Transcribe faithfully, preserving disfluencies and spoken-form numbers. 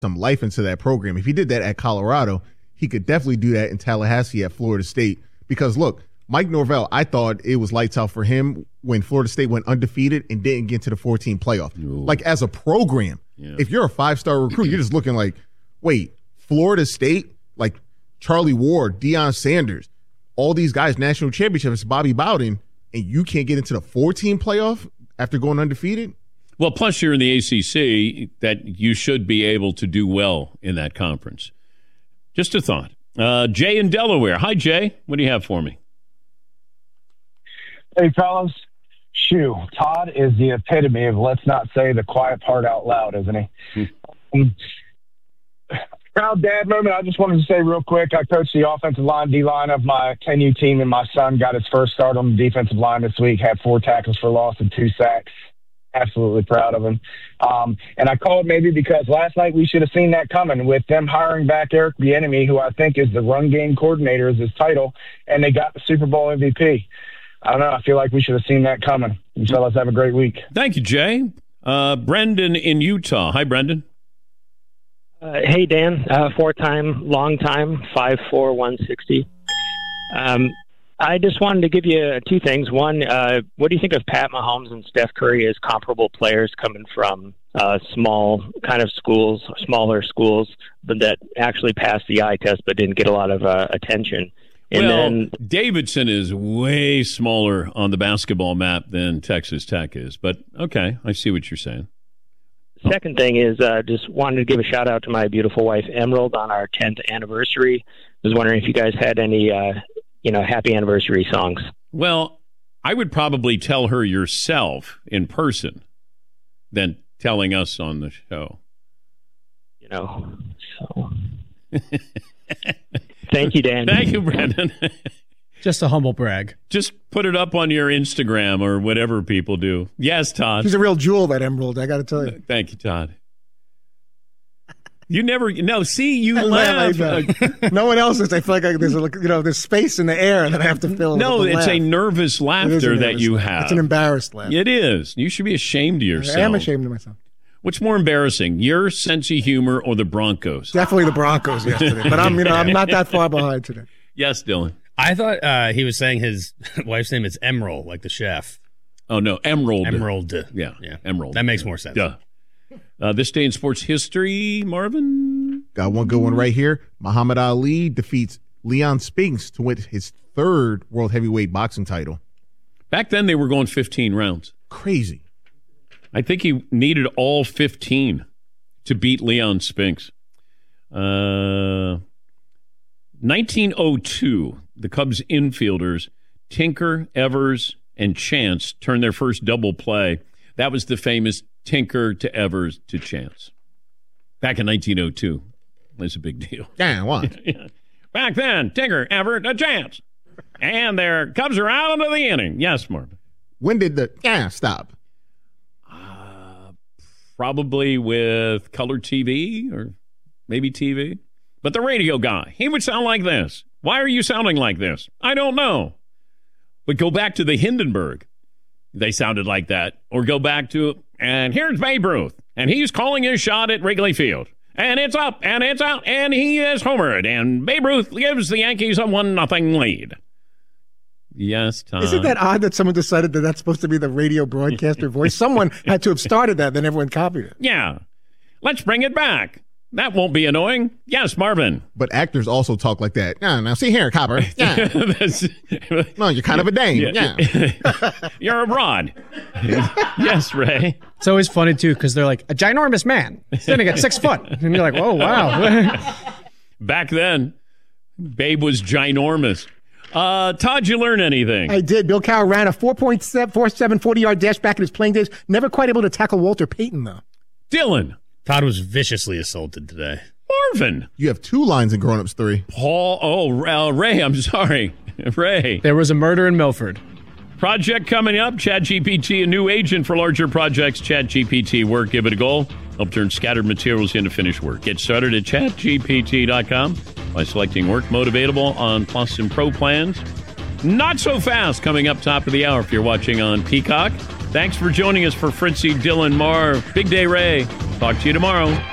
some life into that program. If he did that at Colorado, he could definitely do that in Tallahassee at Florida State. Because, look, Mike Norvell, I thought it was lights out for him when Florida State went undefeated and didn't get to the fourteen playoff. Ooh. Like, as a program, yeah. If you're a five-star recruit, you're just looking like, wait, Florida State, like Charlie Ward, Deion Sanders, all these guys, national championships, Bobby Bowden, and you can't get into the fourteen playoff after going undefeated? Well, plus you're in the A C C, that you should be able to do well in that conference. Just a thought. Uh, Jay in Delaware. Hi, Jay. What do you have for me? Hey, fellas. Shoo, Todd is the epitome of let's not say the quiet part out loud, isn't he? um, proud dad moment. I just wanted to say real quick, I coached the offensive line, D-line of my ten U team, and my son got his first start on the defensive line this week, had four tackles for loss and two sacks. Absolutely proud of him. Um, and I called maybe because last night we should have seen that coming with them hiring back Eric Bieniemy, who I think is the run game coordinator is his title, and they got the Super Bowl M V P. I don't know. I feel like we should have seen that coming. You fellas have a great week. Thank you, Jay. Uh, Brendan in Utah. Hi, Brendan. Uh, hey, Dan. Uh, four-time, long-time, five four, one sixty. Um, I just wanted to give you two things. One, uh, what do you think of Pat Mahomes and Steph Curry as comparable players coming from uh, small kind of schools, smaller schools, but that actually passed the eye test but didn't get a lot of uh, attention? And well, then, Davidson is way smaller on the basketball map than Texas Tech is. But, okay, I see what you're saying. Second thing is uh, just wanted to give a shout-out to my beautiful wife, Emerald, on our tenth anniversary. I was wondering if you guys had any, uh, you know, happy anniversary songs. Well, I would probably tell her yourself in person than telling us on the show. You know, so... Thank you, Dan. Thank you, Brendan. Just a humble brag. Just put it up on your Instagram or whatever people do. Yes, Todd. She's a real jewel, that Emerald, I got to tell you. Thank you, Todd. You never, no, see, you I laugh. laugh. No one else is. I feel like I, there's a, you know, there's space in the air that I have to fill. No, with it's laugh. a nervous laughter a nervous that you laugh. have. It's an embarrassed laugh. It is. You should be ashamed of yourself. I am ashamed of myself. What's more embarrassing, your sense of humor or the Broncos? Definitely the Broncos yesterday, but I'm, you know, I'm not that far behind today. Yes, Dylan. I thought uh, he was saying his wife's name is Emerald, like the chef. Oh no, Emerald. Emerald. Yeah, yeah, Emerald. That makes more sense. Duh. Uh, this day in sports history, Marvin. Got one good one right here. Muhammad Ali defeats Leon Spinks to win his third world heavyweight boxing title. Back then, they were going fifteen rounds. Crazy. I think he needed all fifteen to beat Leon Spinks. Uh, nineteen oh two, the Cubs infielders, Tinker, Evers, and Chance turned their first double play. That was the famous Tinker to Evers to Chance. Back in nineteen oh two. That's a big deal. Yeah, what? Back then, Tinker, Evers, to Chance. And their Cubs are out into the inning. Yes, Marvin. When did the yeah stop? Probably with color T V or maybe T V. But the radio guy, he would sound like this. Why are you sounding like this? I don't know. But go back to the Hindenburg. They sounded like that. Or go back to, and here's Babe Ruth. And he's calling his shot at Wrigley Field. And it's up, and it's out, and he is homered. And Babe Ruth gives the Yankees a one nothing lead. Yes, Tom. Isn't that odd that someone decided that that's supposed to be the radio broadcaster voice? Someone had to have started that, then everyone copied it. Yeah. Let's bring it back. That won't be annoying. Yes, Marvin. But actors also talk like that. Yeah, now see here, Copper. Yeah. No, you're kind of a dame. Yeah. yeah. You're a rod. Yes, Ray. It's always funny, too, because they're like, a ginormous man standing at six foot. And you're like, whoa, wow. Back then, Babe was ginormous. Uh, Todd, you learn anything? I did. Bill Cowher ran a four point four seven forty-yard dash back in his playing days. Never quite able to tackle Walter Payton, though. Dylan. Todd was viciously assaulted today. Marvin. You have two lines in Grown Ups three. Paul. Oh, uh, Ray, I'm sorry. Ray. There was a murder in Milford. Project coming up. ChatGPT, a new agent for larger projects. ChatGPT work. Give it a go. Help turn scattered materials into finished work. Get started at chat G P T dot com by selecting work mode available on Plus and Pro plans. Not so fast coming up top of the hour if you're watching on Peacock. Thanks for joining us for Fritzy, Dylan, Marv, Big Day Ray. Talk to you tomorrow.